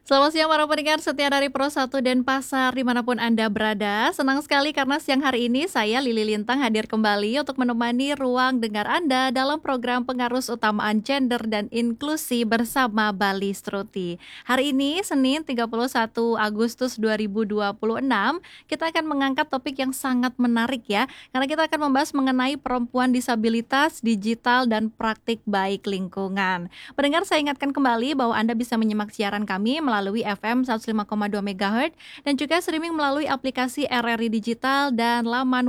Selamat siang para pendengar setia dari Pro 1 Denpasar dimanapun Anda berada. Senang sekali karena siang hari ini saya Lili Lintang hadir kembali untuk menemani ruang dengar Anda dalam program Pengarus Utamaan Gender dan Inklusi bersama Bali Struti. Hari ini Senin 31 Agustus 2026 kita akan mengangkat topik yang sangat menarik ya. Karena kita akan membahas mengenai perempuan disabilitas, digital dan praktik baik lingkungan. Pendengar, saya ingatkan kembali bahwa Anda bisa menyimak siaran kami melalui FM 105,2 MHz dan juga streaming melalui aplikasi RRI Digital dan laman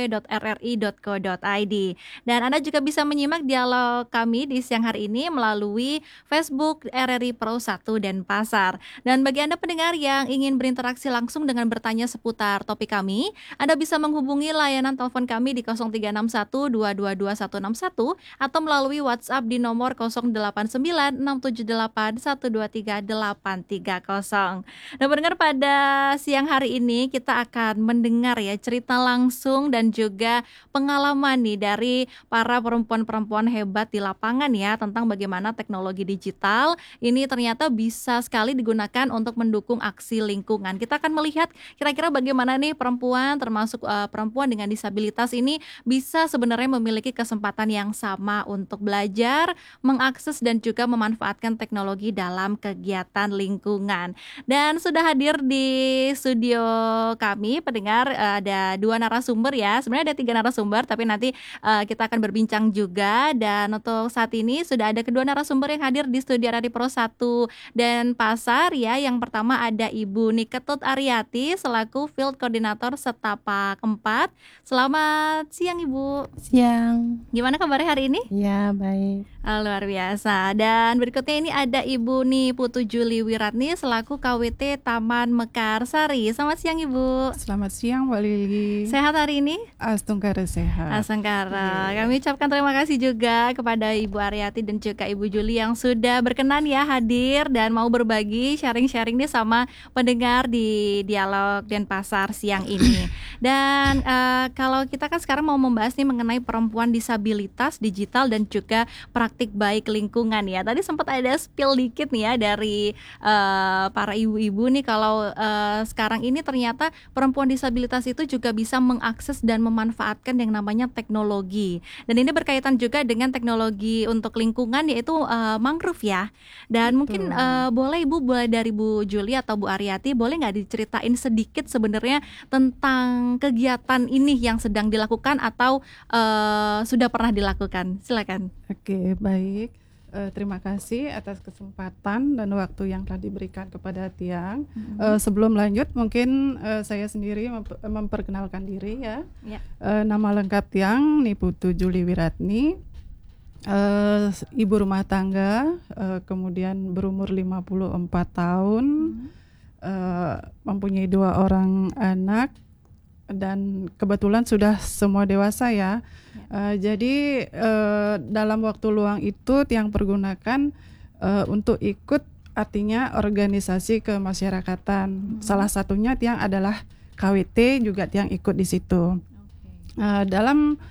www.rri.co.id. Dan Anda juga bisa menyimak dialog kami di siang hari ini melalui Facebook RRI Pro 1 Denpasar. Dan bagi Anda pendengar yang ingin berinteraksi langsung dengan bertanya seputar topik kami, Anda bisa menghubungi layanan telepon kami di 0361 222 161 atau melalui WhatsApp di nomor 089 678 123 830. Nah, pendengar, pada siang hari ini kita akan mendengar ya cerita langsung dan juga pengalaman nih dari para perempuan-perempuan hebat di lapangan ya tentang bagaimana teknologi digital ini ternyata bisa sekali digunakan untuk mendukung aksi lingkungan. Kita akan melihat kira-kira bagaimana nih perempuan termasuk perempuan dengan disabilitas ini bisa sebenarnya memiliki kesempatan yang sama untuk belajar, mengakses dan juga memanfaatkan teknologi dalam kegiatan lingkungan. Dan sudah hadir di studio kami pendengar ada 2 narasumber ya. Sebenarnya ada 3 narasumber tapi nanti kita akan berbincang juga. Dan untuk saat ini sudah ada kedua narasumber yang hadir di studio Radio Pro 1 Denpasar ya. Yang pertama ada Ibu Niketut Aryati selaku Field Koordinator Setapak 4. Selamat siang Ibu. Siang. Gimana kabarnya hari ini? Ya, baik. Luar biasa. Dan berikutnya ini ada Ibu Putu Juli Wiratni selaku KWT Taman Mekarsari. Selamat siang Ibu. Selamat siang Mbak Lili. Sehat hari ini? Astungkara sehat. Astungkara. Kami ucapkan terima kasih juga kepada Ibu Aryati dan juga Ibu Juli yang sudah berkenan ya hadir dan mau berbagi sharing-sharing nih sama pendengar di Dialog Denpasar siang ini. Dan kalau kita kan sekarang mau membahas nih mengenai perempuan disabilitas, digital dan juga praktik baik lingkungan ya. Tadi sempat ada spill dikit nih ya dari para ibu-ibu nih kalau sekarang ini ternyata perempuan disabilitas itu juga bisa mengakses dan memanfaatkan yang namanya teknologi. Dan ini berkaitan juga dengan teknologi untuk lingkungan yaitu mangrove ya. Dan mungkin boleh Ibu, boleh dari Bu Juli atau Bu Aryati, boleh nggak diceritain sedikit sebenarnya tentang kegiatan ini yang sedang dilakukan atau sudah pernah dilakukan? Silakan. Oke, baik. Terima kasih atas kesempatan dan waktu yang telah diberikan kepada Tiang. Sebelum lanjut, mungkin saya sendiri memperkenalkan diri ya. Nama lengkap Tiang Niputu Juli Wiratni, ibu rumah tangga, kemudian berumur 54 tahun, mempunyai 2 orang anak, dan kebetulan sudah semua dewasa ya. Jadi dalam waktu luang itu Tiang pergunakan untuk ikut, artinya organisasi kemasyarakatan. Salah satunya Tiang adalah KWT, juga Tiang ikut di situ. Dalam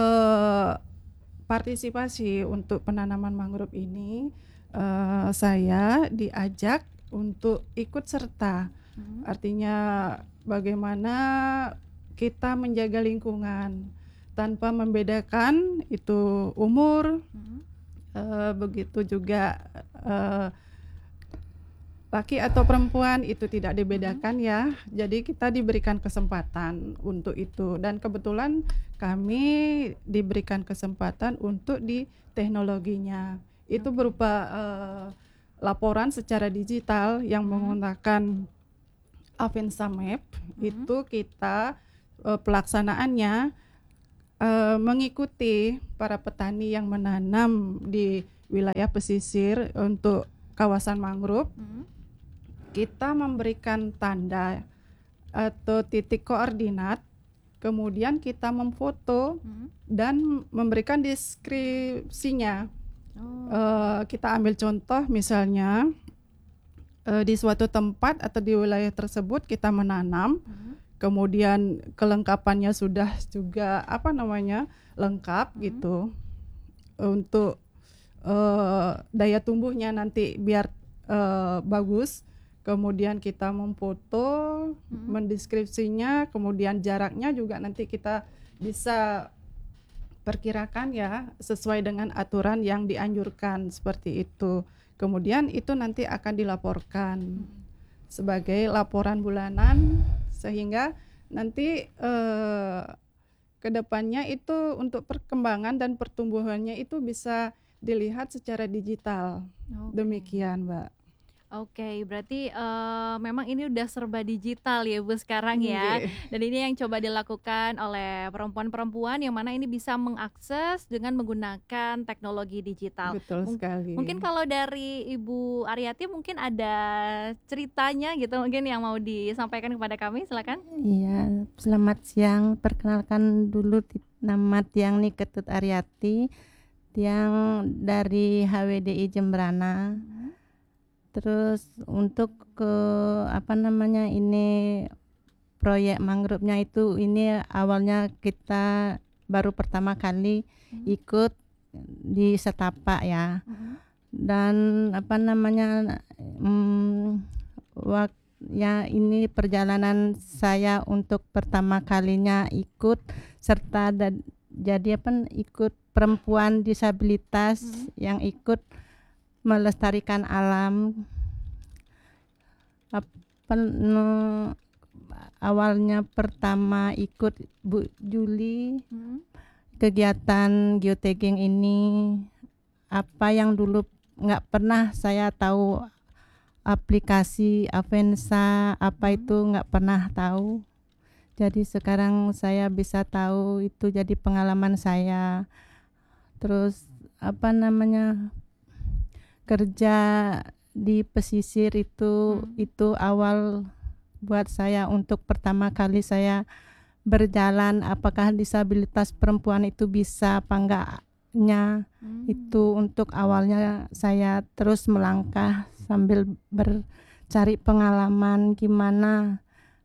partisipasi untuk penanaman mangrove ini, saya diajak untuk ikut serta. Artinya bagaimana kita menjaga lingkungan tanpa membedakan itu umur, begitu juga laki atau perempuan itu tidak dibedakan ya. Jadi kita diberikan kesempatan untuk itu, dan kebetulan kami diberikan kesempatan untuk di teknologinya. Itu berupa laporan secara digital yang menggunakan Avanza Map. Itu kita pelaksanaannya mengikuti para petani yang menanam di wilayah pesisir untuk kawasan mangrove. Kita memberikan tanda atau titik koordinat, kemudian kita memfoto dan memberikan deskripsinya. Kita ambil contoh misalnya di suatu tempat atau di wilayah tersebut kita menanam, kemudian kelengkapannya sudah juga lengkap gitu untuk daya tumbuhnya nanti biar bagus. kemudian kita memfoto, mendeskripsinya, kemudian jaraknya juga nanti kita bisa perkirakan ya sesuai dengan aturan yang dianjurkan seperti itu. Kemudian itu nanti akan dilaporkan sebagai laporan bulanan, sehingga nanti kedepannya itu untuk perkembangan dan pertumbuhannya itu bisa dilihat secara digital. Demikian, Mbak. Oke, berarti memang ini udah serba digital ya Bu sekarang ya. Dan ini yang coba dilakukan oleh perempuan-perempuan yang mana ini bisa mengakses dengan menggunakan teknologi digital. Betul sekali. Mungkin kalau dari Ibu Aryati mungkin ada ceritanya gitu mungkin yang mau disampaikan kepada kami, silakan. Iya, selamat siang. Perkenalkan dulu nama Tiang nih Ketut Aryati, Tiang dari HWDI Jembrana. Terus untuk ini proyek mangrove-nya itu ini awalnya kita baru pertama kali ikut di Setapak ya. Dan ini perjalanan saya untuk pertama kalinya ikut serta jadi ikut perempuan disabilitas yang ikut melestarikan alam. Awalnya pertama ikut Bu Juli kegiatan geotagging ini, apa yang dulu nggak pernah saya tahu, aplikasi Avenza apa itu nggak pernah tahu. Jadi sekarang saya bisa tahu, itu jadi pengalaman saya. Terus kerja di pesisir itu awal buat saya untuk pertama kali saya berjalan, apakah disabilitas perempuan itu bisa apa enggaknya. Itu untuk awalnya saya terus melangkah sambil bercari pengalaman gimana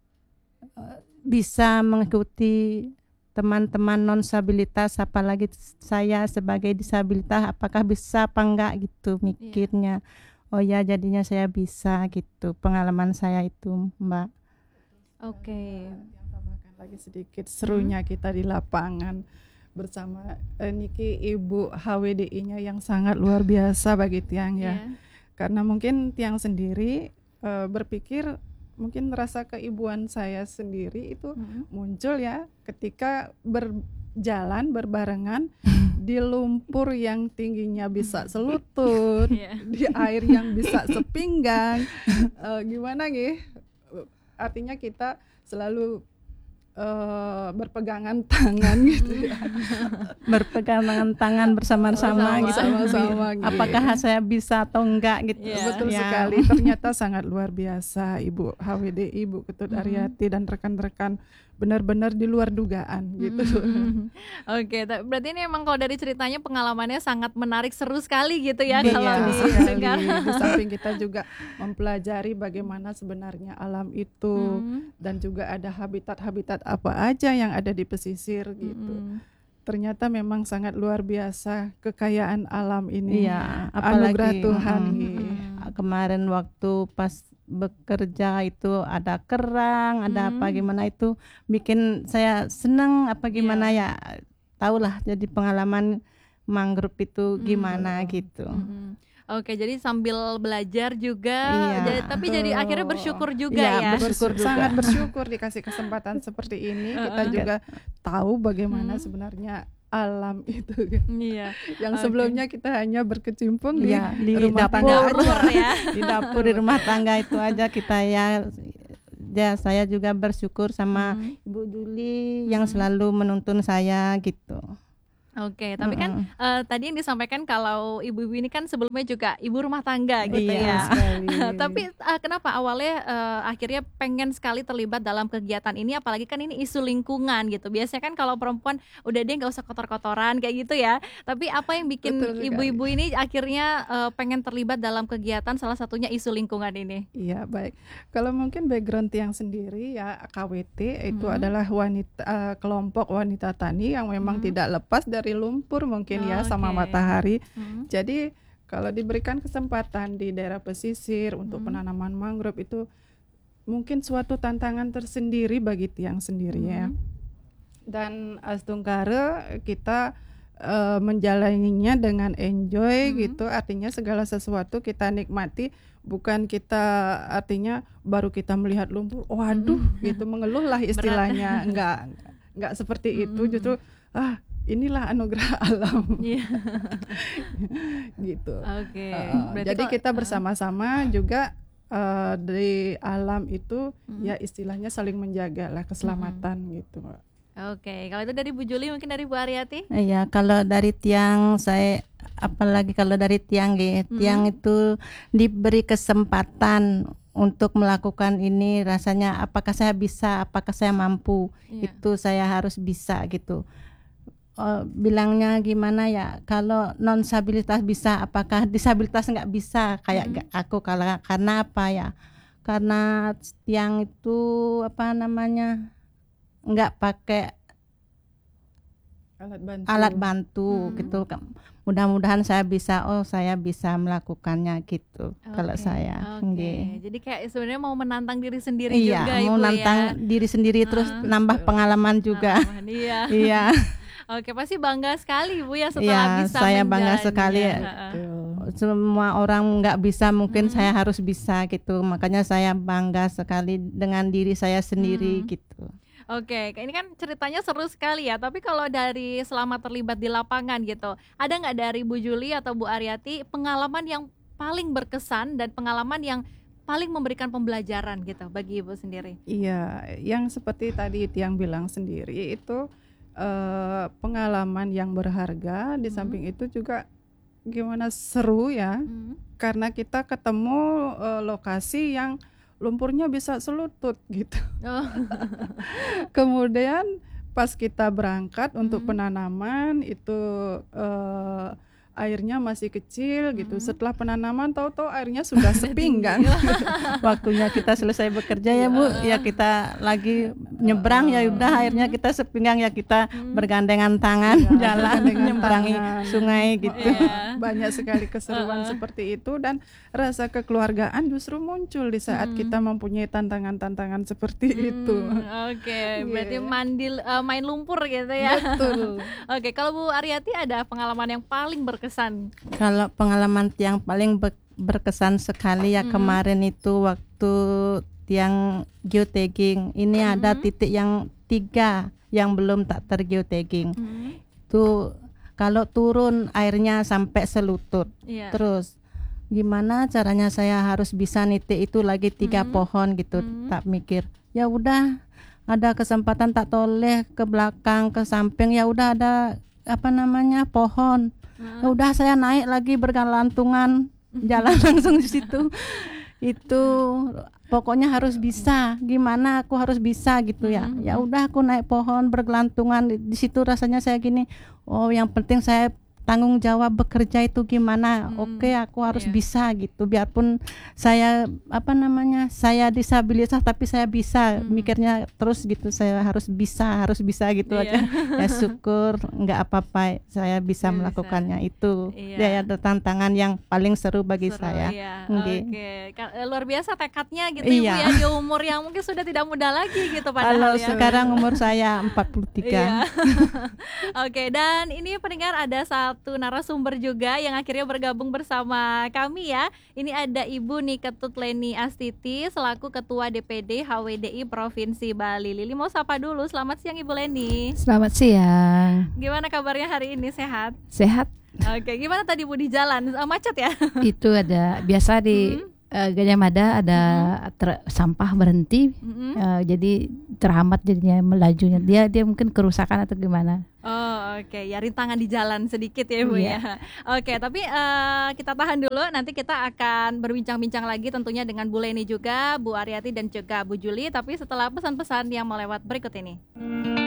bisa mengikuti teman-teman non-disabilitas, apalagi saya sebagai disabilitas apakah bisa apa enggak gitu mikirnya. Oh ya, jadinya saya bisa gitu, pengalaman saya itu, Mbak. Oke. Tambahkan lagi sedikit serunya kita di lapangan bersama Niki Ibu HWDI-nya yang sangat luar biasa bagi Tiang ya. Karena mungkin Tiang sendiri berpikir mungkin rasa keibuan saya sendiri itu muncul ya ketika berjalan berbarengan di lumpur yang tingginya bisa selutut, di air yang bisa sepinggang. Gimana nih? Artinya kita selalu berpegangan tangan gitu ya. Berpegangan tangan bersama-sama gitu. Sama-sama gitu. Apakah saya bisa atau enggak gitu. Betul sekali. Ternyata sangat luar biasa Ibu HWDI, Ibu Ketut Aryati dan rekan-rekan, benar-benar di luar dugaan gitu. Oke, berarti ini emang kalau dari ceritanya pengalamannya sangat menarik, seru sekali gitu ya Iya, kalau didengar. di samping kita juga mempelajari bagaimana sebenarnya alam itu dan juga ada habitat-habitat apa aja yang ada di pesisir gitu. Ternyata memang sangat luar biasa kekayaan alam ini. Iya, anugerah apalagi Tuhan. Kemarin waktu pas bekerja itu ada kerang, ada apa gimana, itu bikin saya senang apa gimana ya, tahulah jadi pengalaman mangrove itu gimana gitu. Oke, jadi sambil belajar juga, tapi jadi akhirnya bersyukur juga ya. Sangat bersyukur dikasih kesempatan seperti ini. Kita juga tahu bagaimana sebenarnya alam itu. Yang sebelumnya kita hanya berkecimpung di rumah tangga aja. Di dapur, di rumah tangga itu aja kita ya. Saya juga bersyukur sama Ibu Juli yang selalu menuntun saya gitu. Oke, tapi kan tadi yang disampaikan kalau ibu-ibu ini kan sebelumnya juga ibu rumah tangga gitu ya. Tapi kenapa awalnya akhirnya pengen sekali terlibat dalam kegiatan ini, apalagi kan ini isu lingkungan gitu. Biasanya kan kalau perempuan udah deh nggak usah kotor-kotoran kayak gitu ya. Tapi apa yang bikin ibu-ibu ini akhirnya pengen terlibat dalam kegiatan salah satunya isu lingkungan ini? Iya, baik. Kalau mungkin background Tiang sendiri ya, KWT itu adalah wanita kelompok wanita tani yang memang tidak lepas dari lumpur mungkin sama matahari. Jadi Kalau diberikan kesempatan di daerah pesisir untuk penanaman mangrove itu mungkin suatu tantangan tersendiri bagi tiang sendiri ya. Dan Astungkare kita menjalaninya dengan enjoy gitu, artinya segala sesuatu kita nikmati, bukan kita artinya baru kita melihat lumpur, waduh gitu mengeluh lah istilahnya, enggak seperti itu, justru inilah anugerah alam. Gitu. Oke. Jadi kita bersama-sama juga di alam itu ya istilahnya saling menjaga lah keselamatan gitu. Oke, kalau itu dari Bu Juli, mungkin dari Bu Aryati? Iya, kalau dari tiang saya, apalagi kalau dari tiang tiang itu diberi kesempatan untuk melakukan ini, rasanya apakah saya bisa, apakah saya mampu, itu saya harus bisa gitu. Bilangnya gimana ya, kalau non-disabilitas bisa, apakah disabilitas nggak bisa kayak aku, karena apa ya, karena tiang itu apa namanya, nggak pakai alat bantu gitu. Mudah-mudahan saya bisa melakukannya gitu. Kalau saya Jadi kayak sebenarnya mau menantang diri sendiri iya, juga mau Ibu nantang diri sendiri terus nambah pengalaman juga. Iya. Oke, pasti bangga sekali Bu ya setelah bisa saya bangga sekali. Semua orang nggak bisa, mungkin saya harus bisa gitu. Makanya saya bangga sekali dengan diri saya sendiri gitu. Oke, ini kan ceritanya seru sekali ya. Tapi kalau dari selama terlibat di lapangan gitu, ada nggak dari Bu Juli atau Bu Aryati pengalaman yang paling berkesan dan pengalaman yang paling memberikan pembelajaran gitu bagi Ibu sendiri? Iya, yang seperti tadi Tiang bilang sendiri itu pengalaman yang berharga. Di samping itu juga gimana seru ya, karena kita ketemu lokasi yang lumpurnya bisa selutut gitu. Kemudian pas kita berangkat untuk penanaman itu airnya masih kecil gitu. Setelah penanaman tahu-tahu airnya sudah sepinggang. Waktunya kita selesai bekerja ya Bu, ya kita lagi nyebrang ya udah airnya kita sepinggang, ya kita bergandengan tangan jalan nyebrangi sungai gitu. Banyak sekali keseruan seperti itu, dan rasa kekeluargaan justru muncul di saat kita mempunyai tantangan-tantangan seperti itu. Oke, berarti main lumpur gitu ya. Betul. Oke, kalau Bu Aryati ada pengalaman yang paling berkesan? Kalau pengalaman yang paling berkesan sekali ya kemarin itu waktu tiang geotagging. Ini ada titik yang 3 yang belum tak tergeotagging. Itu kalau turun airnya sampai selutut. Terus gimana caranya saya harus bisa nitik itu lagi 3 pohon gitu. Tak mikir, ya udah ada kesempatan tak toleh ke belakang ke samping, ya udah ada apa namanya pohon. Ya udah saya naik lagi bergelantungan jalan langsung di situ. Itu pokoknya harus bisa, gimana aku harus bisa gitu ya. Ya udah aku naik pohon bergelantungan di situ, rasanya saya gini, oh yang penting saya tanggung jawab bekerja itu gimana. Oke, aku harus bisa gitu, biarpun saya apa namanya, saya disabilitas tapi saya bisa, mikirnya terus gitu, saya harus bisa gitu aja. Ya syukur, nggak apa-apa saya bisa melakukannya. Itu ya ada tantangan yang paling seru bagi saya. Oke, luar biasa tekadnya gitu Ibu ya, di umur yang mungkin sudah tidak muda lagi gitu padahal. Kalau sekarang umur saya 43. Oke, dan ini pendengar ada satu narasumber juga yang akhirnya bergabung bersama kami ya. Ini ada Ibu Niketut Leni Astiti selaku Ketua DPD HWDI Provinsi Bali. Lili mau sapa dulu. Selamat siang Ibu Leni. Selamat siang. Gimana kabarnya hari ini, sehat? Sehat. Oke, gimana tadi Bu di jalan? Macet ya? Itu ada biasa di Gajah Mada ada sampah berhenti, jadi terhambat jadinya melajunya. Dia mungkin kerusakan atau gimana? Oh oke, ya rintangan di jalan sedikit ya Bu ya. Oke, tapi kita tahan dulu, nanti kita akan berbincang-bincang lagi tentunya dengan Bu Leni juga, Bu Aryati dan juga Bu Juli, tapi setelah pesan-pesan yang melewat berikut ini.